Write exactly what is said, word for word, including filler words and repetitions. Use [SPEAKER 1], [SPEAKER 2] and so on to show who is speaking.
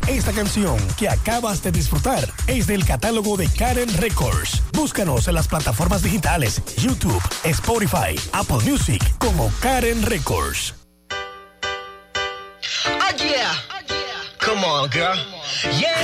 [SPEAKER 1] Esta canción que acabas de disfrutar es del catálogo de Karen Records. Búscanos en las plataformas digitales YouTube, Spotify, Apple Music como Karen Records.
[SPEAKER 2] Oh yeah. Come on, girl. Yeah.